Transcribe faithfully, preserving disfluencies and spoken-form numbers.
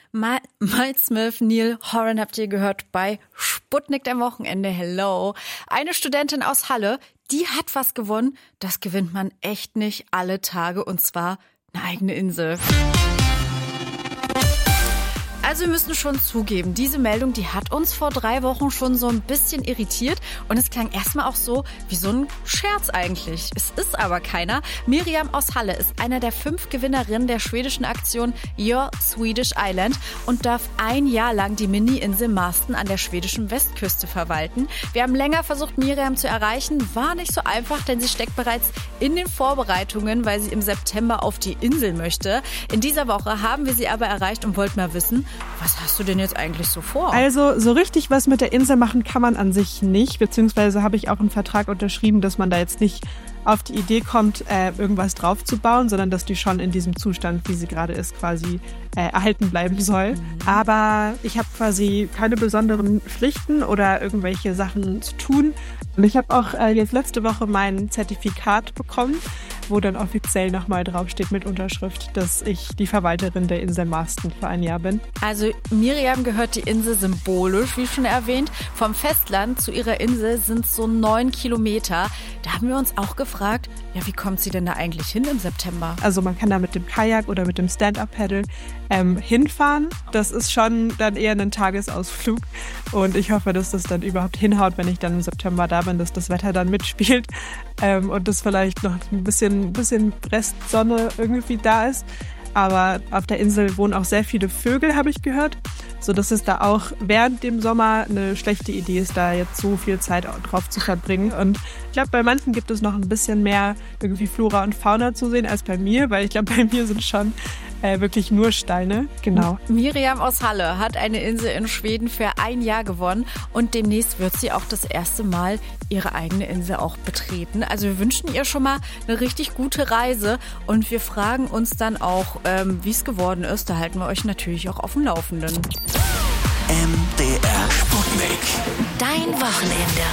Mal, Miles Smith, Neil Horan habt ihr gehört bei Sputnik am Wochenende. Hello. Eine Studentin aus Halle, die hat was gewonnen. Das gewinnt man echt nicht alle Tage, und zwar eine eigene Insel. Also wir müssen schon zugeben, diese Meldung, die hat uns vor drei Wochen schon so ein bisschen irritiert und es klang erstmal auch so wie so ein Scherz eigentlich. Es ist aber keiner. Miriam aus Halle ist einer der fünf Gewinnerinnen der schwedischen Aktion Your Swedish Island und darf ein Jahr lang die Mini-Insel Marston an der schwedischen Westküste verwalten. Wir haben länger versucht, Miriam zu erreichen, war nicht so einfach, denn sie steckt bereits in den Vorbereitungen, weil sie im September auf die Insel möchte. In dieser Woche haben wir sie aber erreicht und wollten mal wissen, was hast du denn jetzt eigentlich so vor? Also so richtig was mit der Insel machen kann man an sich nicht, beziehungsweise habe ich auch einen Vertrag unterschrieben, dass man da jetzt nicht auf die Idee kommt, äh, irgendwas drauf zu bauen, sondern dass die schon in diesem Zustand, wie sie gerade ist, quasi äh, erhalten bleiben soll. Mhm. Aber ich habe quasi keine besonderen Pflichten oder irgendwelche Sachen zu tun. Und ich habe auch äh, jetzt letzte Woche mein Zertifikat bekommen, wo dann offiziell nochmal draufsteht mit Unterschrift, dass ich die Verwalterin der Insel Marston für ein Jahr bin. Also Miriam gehört die Insel symbolisch, wie schon erwähnt. Vom Festland zu ihrer Insel sind es so neun Kilometer. Da haben wir uns auch gefragt, ja, wie kommt sie denn da eigentlich hin im September? Also man kann da mit dem Kajak oder mit dem Stand-Up-Paddle ähm, hinfahren. Das ist schon dann eher ein Tagesausflug und ich hoffe, dass das dann überhaupt hinhaut, wenn ich dann im September da bin, dass das Wetter dann mitspielt ähm, und dass vielleicht noch ein bisschen, bisschen Restsonne irgendwie da ist. Aber auf der Insel wohnen auch sehr viele Vögel, habe ich gehört, so dass es da auch während dem Sommer eine schlechte Idee ist, da jetzt so viel Zeit drauf zu verbringen. Und ich glaube, bei manchen gibt es noch ein bisschen mehr irgendwie Flora und Fauna zu sehen als bei mir, weil ich glaube, bei mir sind schon äh, wirklich nur Steine. Genau. Miriam aus Halle hat eine Insel in Schweden für ein Jahr gewonnen und demnächst wird sie auch das erste Mal ihre eigene Insel auch betreten. Also wir wünschen ihr schon mal eine richtig gute Reise und wir fragen uns dann auch, ähm, wie es geworden ist. Da halten wir euch natürlich auch auf dem Laufenden. M D R Sputnik. Dein Wochenende.